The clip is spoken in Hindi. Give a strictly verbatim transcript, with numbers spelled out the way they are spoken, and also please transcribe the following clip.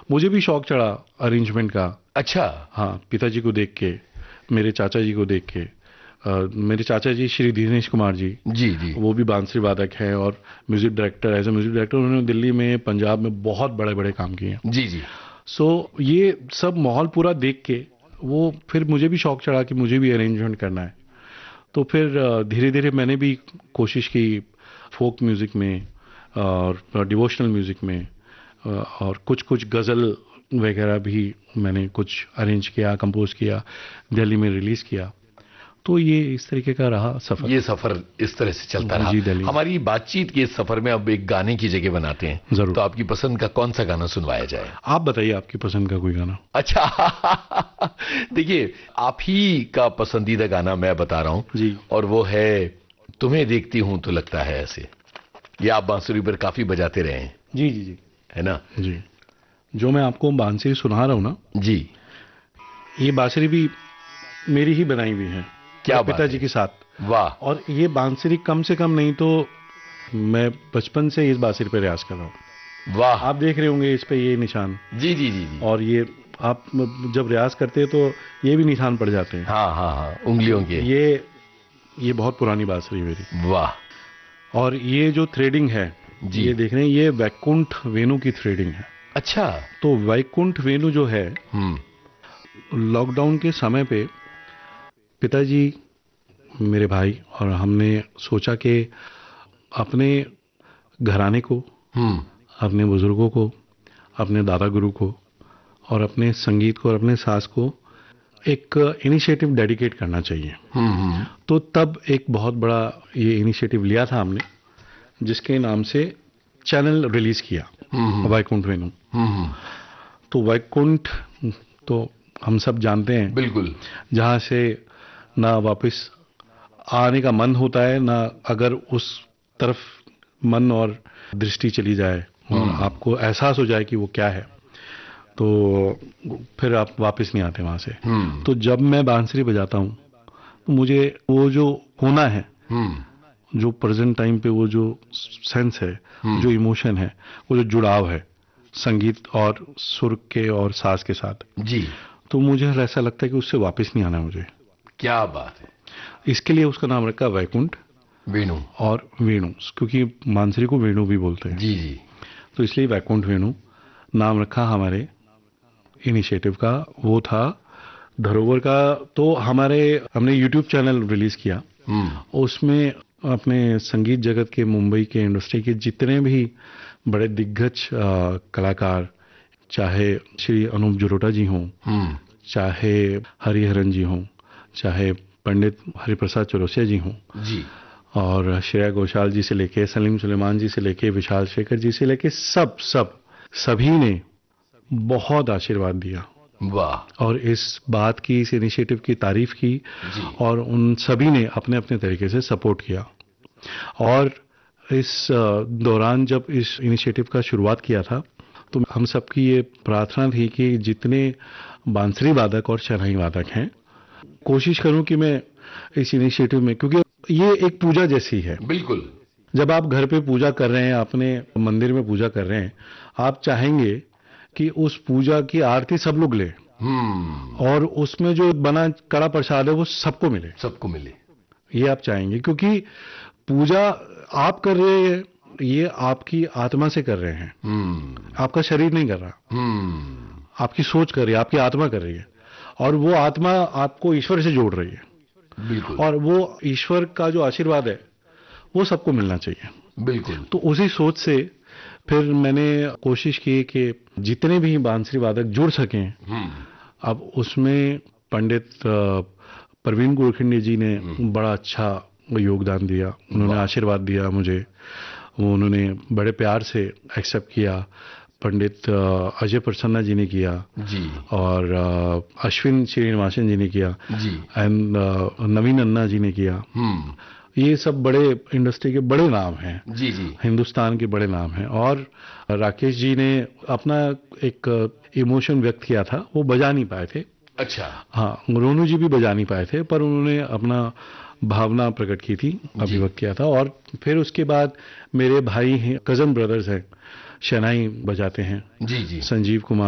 मुझे भी शौक चढ़ा अरेंजमेंट का। अच्छा। हाँ, पिताजी को देख के, मेरे चाचा जी को देख के। आ, मेरे चाचा जी श्री दिनेश कुमार जी, जी जी। वो भी बांसुरी वादक हैं और music director, as a music director उन्होंने दिल्ली में, पंजाब में बहुत बड़े बड़े काम किए हैं। जी जी। सो so, ये सब माहौल पूरा देख के वो फिर मुझे भी शौक चढ़ा कि मुझे भी अरेंजमेंट करना है। तो फिर धीरे धीरे मैंने भी कोशिश की फोक म्यूज़िक में और डिवोशनल म्यूज़िक में, और कुछ कुछ गज़ल वगैरह भी मैंने कुछ अरेंज किया, कंपोज किया, दिल्ली में रिलीज़ किया। तो ये इस तरीके का रहा सफ़र। ये सफ़र इस तरह से चलता रहा। जी, दिल्ली। हमारी बातचीत के इस सफ़र में अब एक गाने की जगह बनाते हैं। जरूर। तो आपकी पसंद का कौन सा गाना सुनवाया जाए? आप बताइए, आपकी पसंद का कोई गाना। अच्छा देखिए, आप ही का पसंदीदा गाना मैं बता रहा हूँ जी। और वो है तुम्हें देखती हूँ तो लगता है ऐसे। ये आप बांसुरी पर काफी बजाते रहे हैं। जी जी जी। है ना? जी। जो मैं आपको बांसुरी सुना रहा हूँ ना जी, ये बांसुरी भी मेरी ही बनाई हुई है, क्या पिताजी के साथ। वाह। और ये बांसुरी कम से कम नहीं तो मैं बचपन से इस बांसुरी पे रियाज कर रहा हूँ। वाह। आप देख रहे होंगे इस पे ये निशान। जी जी जी जी। और ये आप जब रियाज करते हैं तो ये भी निशान पड़ जाते हैं। हाँ हाँ हाँ, उंगलियों के। ये ये बहुत पुरानी बांसुरी मेरी। वाह। और ये जो थ्रेडिंग है जी, ये देख रहे हैं, ये वैकुंठ वेणु की थ्रेडिंग है। अच्छा। तो वैकुंठ वेणु जो है, लॉकडाउन के समय पे पिताजी, मेरे भाई और हमने सोचा कि अपने घराने को, अपने बुजुर्गों को, अपने दादा गुरु को और अपने संगीत को और अपने सास को एक इनिशिएटिव डेडिकेट करना चाहिए। तो तब एक बहुत बड़ा ये इनिशिएटिव लिया था हमने, जिसके नाम से चैनल रिलीज किया, वैकुंठ वेणु। तो वैकुंठ तो हम सब जानते हैं, बिल्कुल, जहाँ से ना वापस आने का मन होता है, ना अगर उस तरफ मन और दृष्टि चली जाए और आपको एहसास हो जाए कि वो क्या है, तो फिर आप वापस नहीं आते वहाँ से। तो जब मैं बांसुरी बजाता हूँ तो मुझे वो जो होना है, जो प्रेजेंट टाइम पे वो जो सेंस है, जो इमोशन है, वो जो जुड़ाव है संगीत और सुर के और साज के साथ जी, तो मुझे ऐसा लगता है कि उससे वापस नहीं आना मुझे। क्या बात है। इसके लिए उसका नाम रखा वैकुंठ वेणु और वेणु, क्योंकि बांसुरी को वेणु भी बोलते हैं। जी जी। तो इसलिए वैकुंठ वेणु नाम रखा हमारे इनिशिएटिव का। वो था धरोवर का। तो हमारे हमने यूट्यूब चैनल रिलीज किया, उसमें अपने संगीत जगत के, मुंबई के इंडस्ट्री के जितने भी बड़े दिग्गज कलाकार, चाहे श्री अनूप जलोटा जी हों, चाहे हरिहरन जी हों, चाहे पंडित हरिप्रसाद चौरसिया जी हों जी, और श्रेया घोषाल जी से लेके सलीम सुलेमान जी से लेके विशाल शेखर जी से लेके सब सब सभी ने बहुत आशीर्वाद दिया। वाह। और इस बात की, इस इनिशिएटिव की तारीफ की और उन सभी ने अपने अपने तरीके से सपोर्ट किया। और इस दौरान जब इस इनिशिएटिव का शुरुआत किया था तो हम सबकी ये प्रार्थना थी कि जितने बांसुरी वादक और शहनाई वादक हैं, कोशिश करूं कि मैं इस इनिशिएटिव में, क्योंकि ये एक पूजा जैसी है। बिल्कुल। जब आप घर पे पूजा कर रहे हैं, अपने मंदिर में पूजा कर रहे हैं, आप चाहेंगे कि उस पूजा की आरती सब लोग ले और उसमें जो बना कड़ा प्रसाद है वो सबको मिले, सबको मिले, ये आप चाहेंगे। क्योंकि पूजा आप कर रहे हैं, ये आपकी आत्मा से कर रहे हैं, आपका शरीर नहीं कर रहा, आपकी सोच कर रही है, आपकी आत्मा कर रही है और वो आत्मा आपको ईश्वर से जोड़ रही है। बिल्कुल। और वो ईश्वर का जो आशीर्वाद है वो सबको मिलना चाहिए। बिल्कुल। तो उसी सोच से फिर मैंने कोशिश की कि जितने भी बांसुरी वादक जुड़ सकें। अब उसमें पंडित प्रवीण गोरखिंडे जी ने बड़ा अच्छा योगदान दिया, उन्होंने आशीर्वाद दिया मुझे, वो उन्होंने बड़े प्यार से एक्सेप्ट किया। पंडित अजय प्रसन्ना जी ने किया जी, और अश्विन श्रीनिवासन जी ने किया जी, एंड नवीन अन्ना जी ने किया। ये सब बड़े इंडस्ट्री के बड़े नाम हैं, जी जी, हिंदुस्तान के बड़े नाम हैं। और राकेश जी ने अपना एक इमोशन व्यक्त किया था, वो बजा नहीं पाए थे। अच्छा। हाँ, रोनू जी भी बजा नहीं पाए थे, पर उन्होंने अपना भावना प्रकट की थी, अभिव्यक्त किया था। और फिर उसके बाद मेरे भाई हैं, कजन ब्रदर्स हैं, शहनाई बजाते हैं, जी जी, संजीव कुमार